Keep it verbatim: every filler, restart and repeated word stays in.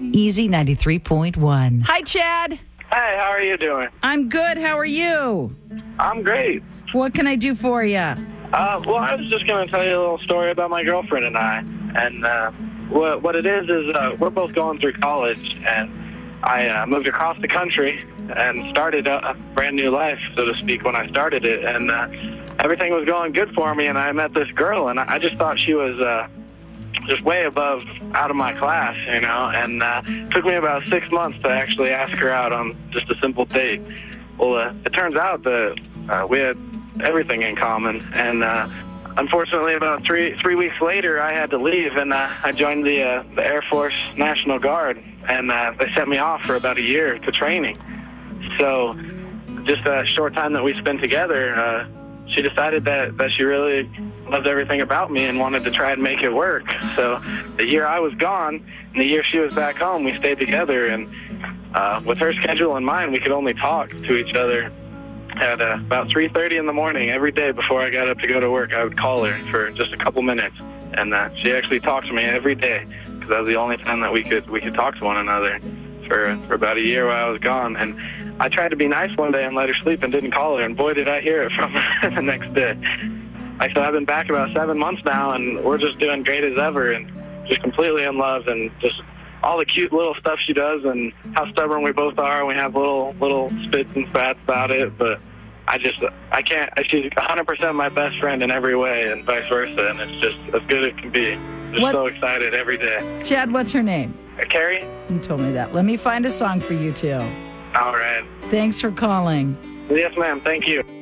Easy ninety-three point one. Hi, Chad. Hey, how are you doing? I'm good. How are you? I'm great. What can I do for you? Uh, well, I was just going to tell you a little story about my girlfriend and I. And uh, what, what it is is uh, we're both going through college, and I uh, moved across the country and started a, a brand new life, so to speak, when I started it. And uh, everything was going good for me, and I met this girl, and I, I just thought she was uh, just way above, out of my class, you know. And uh, it took me about six months to actually ask her out on just a simple date. Well, uh, it turns out that uh, we had everything in common, and uh, unfortunately, about three three weeks later, I had to leave, and uh, I joined the uh, the Air Force National Guard, and uh, they sent me off for about a year to training. So, just a short time that we spent together, uh, she decided that that she really loved everything about me and wanted to try and make it work. So, the year I was gone, and the year she was back home, we stayed together, and uh, with her schedule in mind, we could only talk to each other at uh, about three thirty in the morning every day before I got up to go to work. I would call her for just a couple minutes, and uh, she actually talked to me every day, because that was the only time that we could we could talk to one another for for about a year while I was gone. And I tried to be nice one day and let her sleep and didn't call her, and boy did I hear it from her the next day. Like I said, I've been back about seven months now, and we're just doing great as ever, and just completely in love, and just all the cute little stuff she does, and how stubborn we both are. We have little little spits and spats about it, but I just, I can't, she's one hundred percent my best friend in every way, and vice versa, and it's just as good as it can be. Just What- so excited every day. Chad, what's her name? Uh, Carrie? You told me that. Let me find a song for you, too. All right. Thanks for calling. Yes, ma'am. Thank you.